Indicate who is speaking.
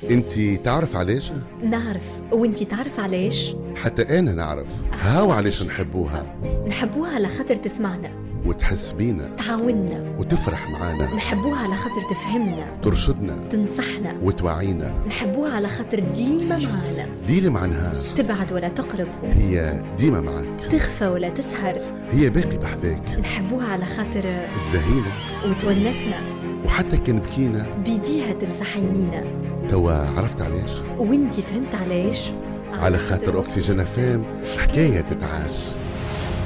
Speaker 1: انتي تعرف علاش؟
Speaker 2: نعرف، وانتي تعرف علاش؟
Speaker 1: حتى انا نعرف. هاو علاش نحبوها.
Speaker 2: نحبوها على خاطر تسمعنا
Speaker 1: وتحس بينا،
Speaker 2: تعاوننا،
Speaker 1: وتفرح معانا.
Speaker 2: نحبوها على خاطر تفهمنا،
Speaker 1: ترشدنا،
Speaker 2: تنصحنا،
Speaker 1: وتوعينا.
Speaker 2: نحبوها على خاطر ديما معانا.
Speaker 1: ليلة مع نهار،
Speaker 2: تبعد ولا تقرب،
Speaker 1: هي ديما معك.
Speaker 2: تخفى ولا تسهر،
Speaker 1: هي باقي بحذاك.
Speaker 2: نحبوها على خاطر
Speaker 1: تزهينا
Speaker 2: وتونسنا،
Speaker 1: وحتى كان بكينا
Speaker 2: بيديها تمسح عينينا.
Speaker 1: توا عرفت علاش؟
Speaker 2: وانتي فهمت علاش؟
Speaker 1: على خاطر أكسجين فام حكاية تتعاش.